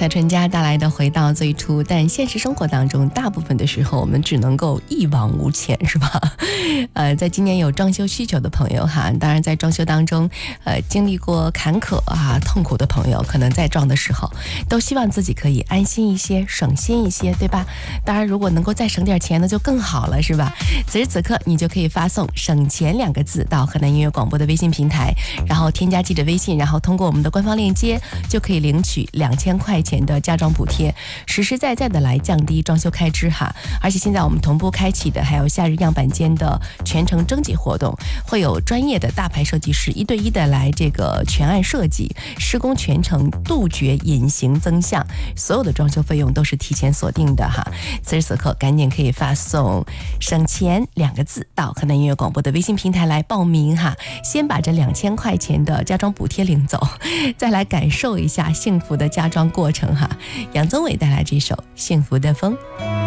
蔡淳佳带来的回到最初，但现实生活当中大部分的时候我们只能够一往无前，是吧？在今年有装修需求的朋友哈，当然在装修当中经历过坎坷痛苦的朋友，可能在装的时候都希望自己可以安心一些，省心一些，对吧？当然如果能够再省点钱那就更好了，是吧？此时此刻你就可以发送省钱2个字到河南音乐广播的微信平台，然后添加记者微信，然后通过我们的官方链接就可以领取2000块钱的家装补贴，实实在在的来降低装修开支哈。而且现在我们同步开启的还有夏日样板间的全程征集活动，会有专业的大牌设计师1对1的来这个全案设计，施工全程杜绝隐形增项，所有的装修费用都是提前锁定的哈。此时此刻赶紧可以发送省钱2个字到河南音乐广播的微信平台来报名哈，先把这2000块钱的家装补贴领走，再来感受一下幸福的家装过程哈。杨宗纬带来这首《幸福的风》。